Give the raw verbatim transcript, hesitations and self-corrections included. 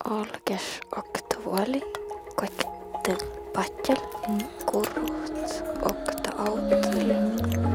algas och tuoli, kaikki patjal, kurut, okta autel.